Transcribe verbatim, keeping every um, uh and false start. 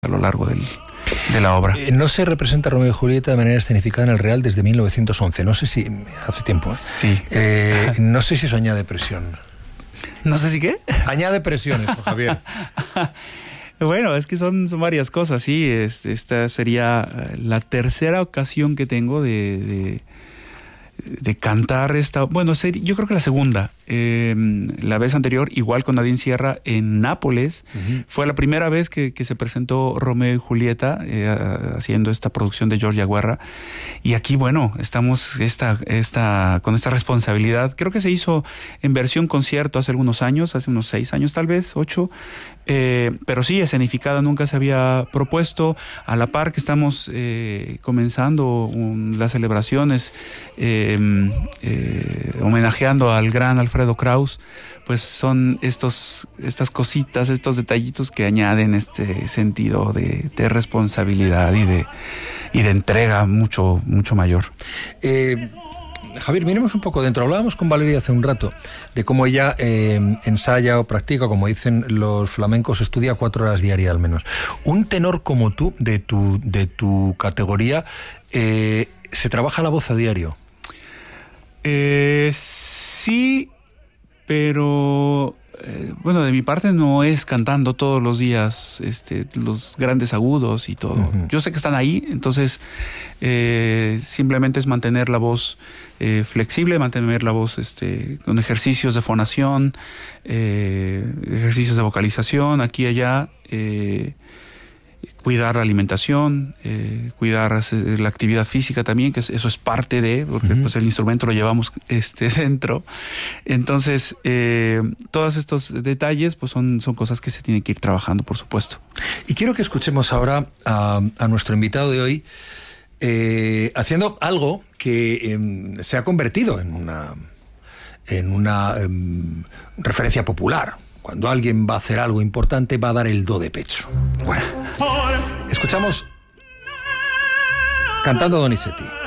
a lo largo del, de la obra. Eh, no se representa Romeo y Julieta de manera escenificada en el Real desde mil novecientos once. No sé si... Hace tiempo. ¿eh? Sí. Eh, no sé si eso añade presión. No sé si qué. Añade presiones, Javier. Bueno, es que son, son varias cosas, sí. Es, esta sería la tercera ocasión que tengo de... de de cantar esta, bueno, yo creo que la segunda, eh, la vez anterior, igual con Nadine Sierra en Nápoles, uh-huh. Fue la primera vez que, que se presentó Romeo y Julieta, eh, haciendo esta producción de Georgia Guerra, y aquí, bueno, estamos esta, esta, con esta responsabilidad. Creo que se hizo en versión concierto hace algunos años, hace unos seis años tal vez, ocho, eh, pero sí, escenificada nunca se había propuesto. A la par que estamos eh, comenzando un, las celebraciones, eh, Eh, eh, homenajeando al gran Alfredo Kraus, pues son estos, estas cositas, estos detallitos que añaden este sentido de, de responsabilidad y de, y de entrega mucho, mucho mayor. Eh, Javier, miremos un poco dentro. Hablábamos con Valeria hace un rato de cómo ella eh, ensaya o practica, como dicen los flamencos, estudia cuatro horas diarias al menos. Un tenor como tú, de tu, de tu categoría, eh, ¿se trabaja la voz a diario? Eh, sí, pero eh, bueno, de mi parte no es cantando todos los días este, los grandes agudos y todo. Uh-huh. Yo sé que están ahí, entonces eh, simplemente es mantener la voz eh, flexible, mantener la voz este, con ejercicios de fonación, eh, ejercicios de vocalización, aquí y allá. Eh, cuidar la alimentación, eh, cuidar la actividad física también, que eso es parte de, porque uh-huh. pues el instrumento lo llevamos este, dentro. Entonces, eh, todos estos detalles pues son, son cosas que se tienen que ir trabajando, por supuesto. Y quiero que escuchemos ahora a, a nuestro invitado de hoy eh, haciendo algo que eh, se ha convertido en una, en una eh, referencia popular. Cuando alguien va a hacer algo importante, va a dar el do de pecho. Bueno, escuchamos cantando Donizetti.